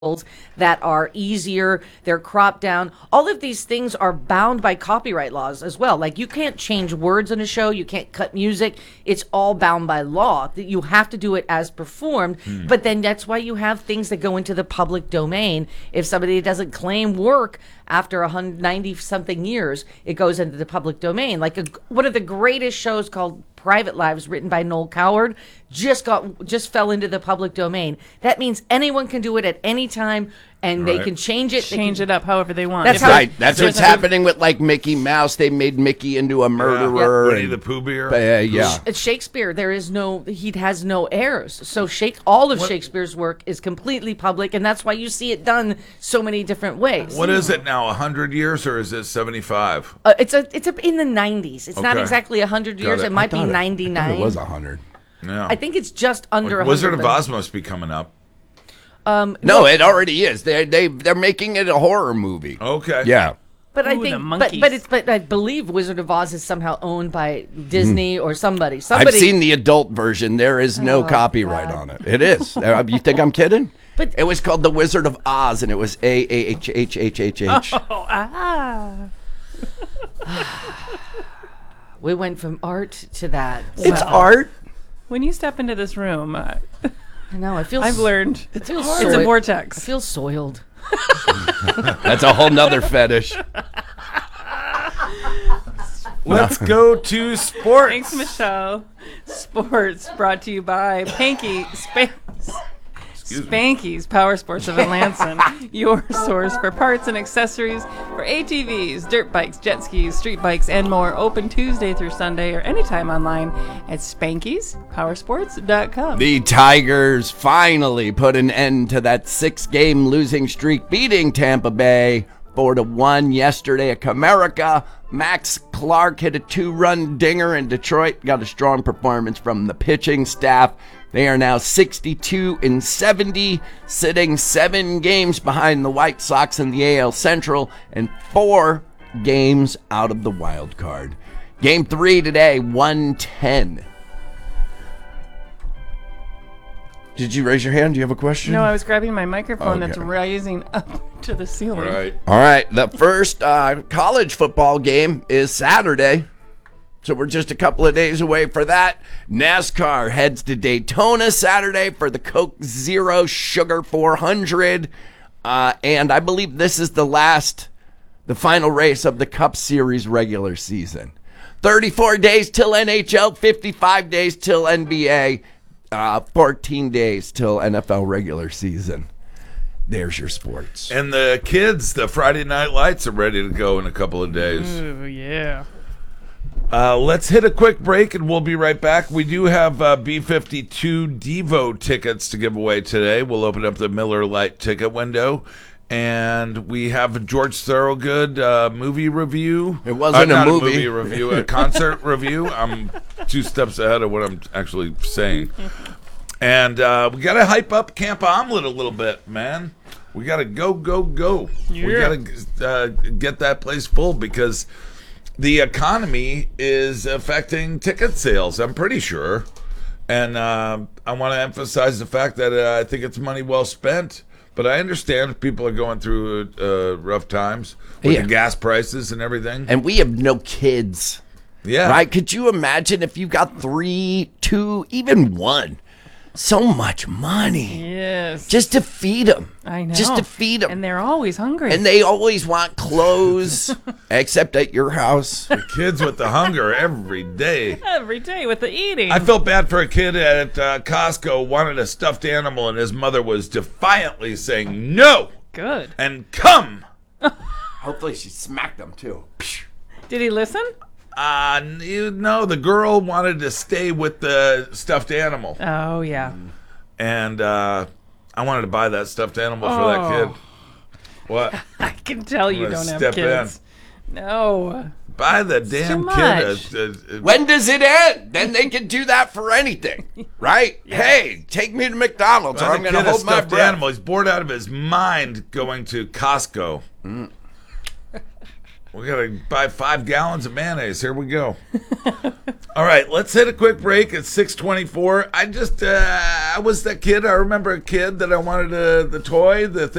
that are easier, they're cropped down. All of these things are bound by copyright laws as well. Like you can't change words in a show, you can't cut music. It's all bound by law. That you have to do it as performed. But then that's why you have things that go into the public domain. If somebody doesn't claim work after 190 something years, it goes into the public domain. Like one of the greatest shows called Private Lives, written by Noel Coward, just fell into the public domain. That means anyone can do it at any time, and they can change it. Change it up however they want. That's right. That's what's happening with like Mickey Mouse. They made Mickey into a murderer. Winnie the Pooh Bear. Shakespeare. He has no heirs. So all of Shakespeare's work is completely public, and that's why you see it done so many different ways. What is it now? 100 years, or is it 75? It's in the 90s. It's not exactly 100 years. It might be 99. It was 100. Yeah. I think it's just under 100. Wizard of Oz must be coming up. No, it already is. They're making it a horror movie. Okay. Yeah. But I Ooh, the think, monkeys. but I believe Wizard of Oz is somehow owned by Disney or somebody. I've seen the adult version. There is no copyright on it. It is. You think I'm kidding? But it was called The Wizard of Oz, and it was AAHHHH. We went from art to that. It's art. When you step into this room, I know. I've learned it's a vortex. I feel soiled. That's a whole nother fetish. Let's go to sports. Thanks, Michelle. Sports brought to you by Spanky's Power Sports of Atlanta, your source for parts and accessories for ATVs, dirt bikes, jet skis, street bikes, and more. Open Tuesday through Sunday or anytime online at Spanky'sPowersports.com. The Tigers finally put an end to that 6-game losing streak, beating Tampa Bay 4-1 yesterday at Comerica. Max Clark hit a 2-run dinger, and Detroit got a strong performance from the pitching staff. They are now 62-70, sitting 7 games behind the White Sox in the AL Central and 4 games out of the wild card. Game 3 today, 110. Did you raise your hand? Do you have a question? No, I was grabbing my microphone that's rising up to the ceiling. All right. The first college football game is Saturday. So we're just a couple of days away for that. NASCAR heads to Daytona Saturday for the Coke Zero Sugar 400. And I believe this is the final race of the Cup Series regular season. 34 days till NHL, 55 days till NBA, 14 days till NFL regular season. There's your sports. And the kids, the Friday Night Lights are ready to go in a couple of days. Ooh, yeah. Let's hit a quick break, and we'll be right back. We do have B-52 Devo tickets to give away today. We'll open up the Miller Lite ticket window. And we have a George Thorogood movie review. It wasn't a movie. Not a movie review, a concert review. I'm 2 steps ahead of what I'm actually saying. And we got to hype up Camp Omelet a little bit, man. We got to go. Yeah. We got to get that place full because the economy is affecting ticket sales, I'm pretty sure. And I want to emphasize the fact that I think it's money well spent. But I understand people are going through rough times with the gas prices and everything. And we have no kids. Yeah. Right? Could you imagine if you got 3, 2, even 1? So much money. Yes. Just to feed them. I know. Just to feed them. And they're always hungry. And they always want clothes, except at your house. The kids with the hunger every day. Every day with the eating. I felt bad for a kid at Costco wanted a stuffed animal, and his mother was defiantly saying no. Good. And come. Hopefully she smacked them, too. Did he listen? The girl wanted to stay with the stuffed animal. Oh, yeah. And I wanted to buy that stuffed animal for that kid. What? I can tell you don't have step kids. No. Buy the damn kid. When does it end? Then they can do that for anything, right? Yeah. Hey, take me to McDonald's, or I'm going to hold my breath. Animal. He's bored out of his mind going to Costco. We got to buy 5 gallons of mayonnaise. Here we go. All right, let's hit a quick break at 6:24. I was that kid. I remember a kid that I wanted the toy, the thing